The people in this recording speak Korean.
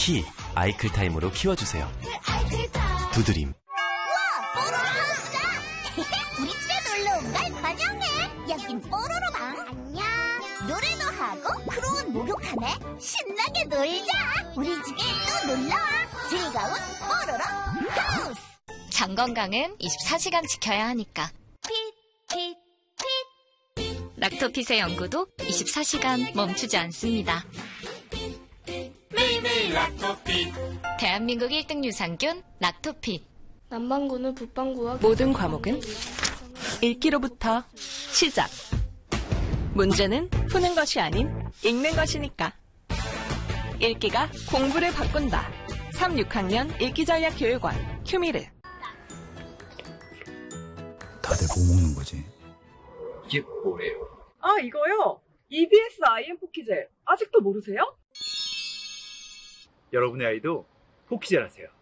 키 아이클타임으로 키워주세요. 두드림. 우리 집에 놀러 온 걸 환영해. 여긴 뽀로로방. 안녕. 노래도 하고 크롱은 목욕하네. 신나게 놀자. 우리 집에 또 놀러와. 즐거운 뽀로로 하우스. 장 건강은 24시간 지켜야 하니까. 핏. 락토핏의 연구도 24시간 멈추지 않습니다. 매일매일 락토핏. 대한민국 1등 유산균 락토핏. 남반구는 북반구와 모든 과목은 읽기로부터 시작. 문제는 푸는 것이 아닌 읽는 것이니까. 읽기가 공부를 바꾼다. 3-6학년 읽기전략교육원 큐미르. 다들 뭐 먹는 거지? 이게 뭐예요? 아, 이거요? EBS IM 포키젤. 아직도 모르세요? 여러분의 아이도 포키젤 하세요.